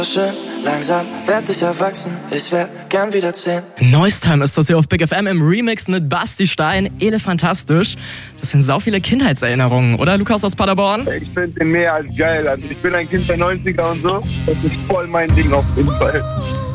Schön, langsam werd ich erwachsen, ich wär gern wieder 10. Noise ist das hier auf Big FM im Remix mit Basti Stein. Elefantastisch. Das sind sau viele Kindheitserinnerungen, oder Lukas aus Paderborn? Ich finde den mehr als geil. Also ich bin ein Kind der 90er und so. Das ist voll mein Ding auf jeden Fall.